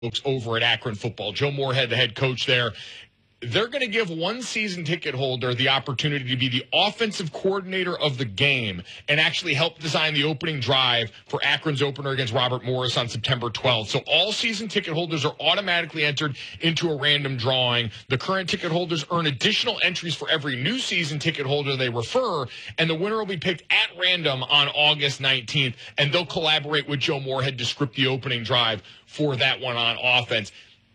folks over at Akron football. Joe Moorhead, the head coach there. They're going to give one season ticket holder the opportunity to be the offensive coordinator of the game and actually help design the opening drive for Akron's opener against Robert Morris on September 12th. So all season ticket holders are automatically entered into a random drawing. The current ticket holders earn additional entries for every new season ticket holder they refer, and the winner will be picked at random on August 19th, and they'll collaborate with Joe Moorhead to script the opening drive for that one on offense.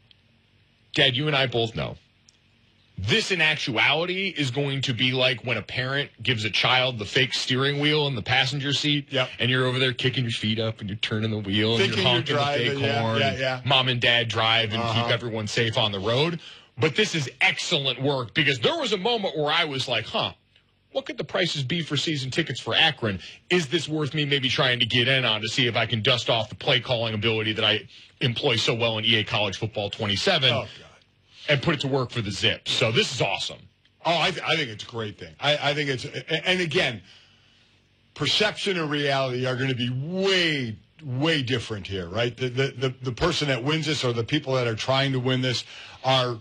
Dad, you and I both know this, in actuality, is going to be like when a parent gives a child the fake steering wheel in the passenger seat, and you're over there kicking your feet up and you're turning the wheel and you're honking the fake horn. Mom and dad drive and keep everyone safe on the road. But this is excellent work because there was a moment where I was like, what could the prices be for season tickets for Akron? Is this worth me maybe trying to get in on to see if I can dust off the play calling ability that I employ so well in EA College Football 27? And put it to work for the Zips. So this is awesome. Oh, I think it's a great thing. I think it's, and again, perception and reality are going to be way, way different here, right? The person that wins this or the people that are trying to win this are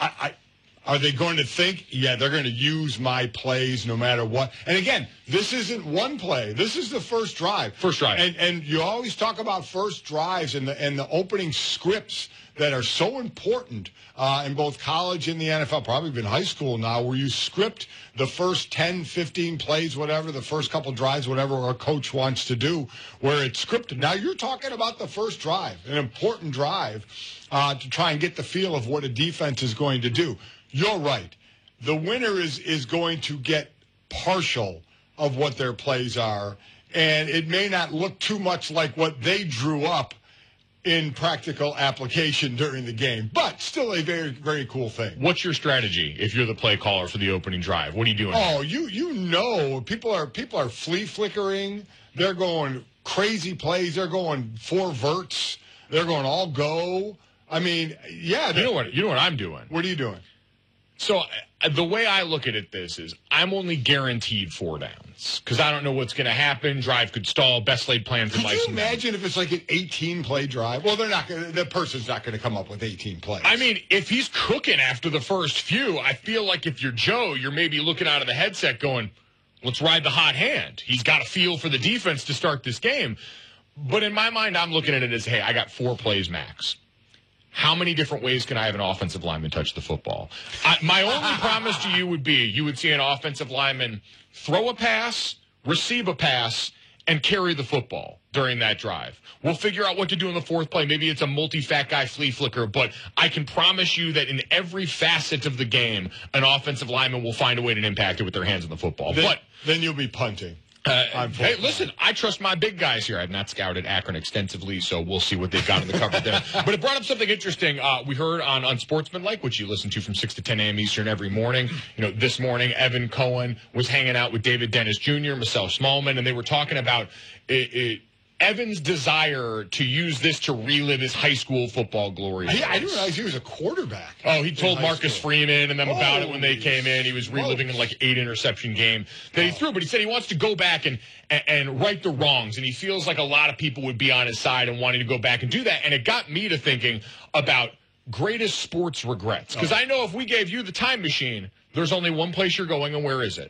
they going to think, they're going to use my plays no matter what? And again, this isn't one play. This is the first drive. First drive. And you always talk about first drives and the opening scripts that are so important in both college and the NFL, probably even high school now, where you script the first 10, 15 plays, whatever, the first couple drives, whatever our coach wants to do, where it's scripted. Now you're talking about the first drive, an important drive to try and get the feel of what a defense is going to do. You're right. The winner is going to get partial of what their plays are, and it may not look too much like what they drew up in practical application during the game, but still a very, very cool thing. What's your strategy if you're the play caller for the opening drive? What are you doing? Oh, you know, people are flea flickering. They're going crazy plays. They're going 4 verts. They're going all go. I mean, yeah. You know what I'm doing? What are you doing? So the way I look at this is I'm only guaranteed 4 downs because I don't know what's going to happen. Drive could stall. Best laid plans in life. Could you imagine if it's like an 18-play drive? Well, the person's not going to come up with 18 plays. I mean, if he's cooking after the first few, I feel like if you're Joe, you're maybe looking out of the headset going, let's ride the hot hand. He's got a feel for the defense to start this game. But in my mind, I'm looking at it as, hey, I got 4 plays max. How many different ways can I have an offensive lineman touch the football? My only promise to you would be you would see an offensive lineman throw a pass, receive a pass, and carry the football during that drive. We'll figure out what to do in the 4th play. Maybe it's a multi-fat guy flea flicker, but I can promise you that in every facet of the game, an offensive lineman will find a way to impact it with their hands on the football. Then you'll be punting. Hey, listen, I trust my big guys here. I've not scouted Akron extensively, so we'll see what they've got in the cupboard there. But it brought up something interesting. We heard on Unsportsmanlike, which you listen to from 6 to 10 a.m. Eastern every morning. This morning, Evan Cohen was hanging out with David Dennis Jr., Marcel Smallman, and they were talking about Evan's desire to use this to relive his high school football glory. I didn't realize he was a quarterback. Oh, he told Marcus Freeman and them about it when they came in. He was reliving an 8 interception game that he threw, but he said he wants to go back and right the wrongs, and he feels like a lot of people would be on his side and wanting to go back and do that. And it got me to thinking about greatest sports regrets. Because I know if we gave you the time machine, there's only one place you're going, and where is it?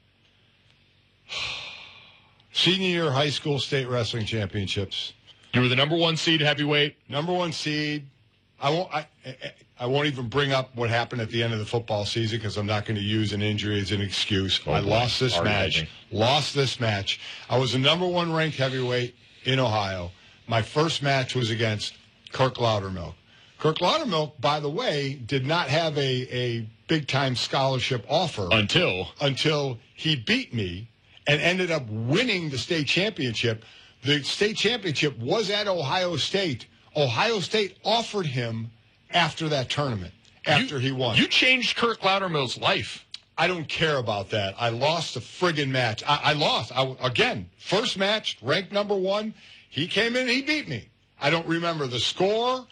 Senior year high school state wrestling championships. You were the number 1 seed heavyweight. Number 1 seed. I won't even bring up what happened at the end of the football season because I'm not going to use an injury as an excuse. I lost this match. Lost this match. I was the number 1 ranked heavyweight in Ohio. My first match was against Kirk Loudermilk. Kirk Loudermilk, by the way, did not have a big-time scholarship offer until he beat me and ended up winning the state championship. The state championship was at Ohio State. Ohio State offered him after that tournament, after he won. You changed Kirk Loudermilk's life. I don't care about that. I lost the friggin' match. I lost. Again, first match, ranked number 1. He came in, he beat me. I don't remember the score.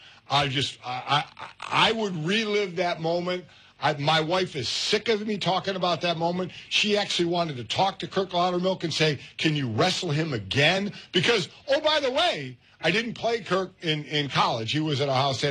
I would relive that moment. My wife is sick of me talking about that moment. She actually wanted to talk to Kirk Loudermilk and say, can you wrestle him again? Because, oh, by the way, I didn't play Kirk in college. He was at Ohio State.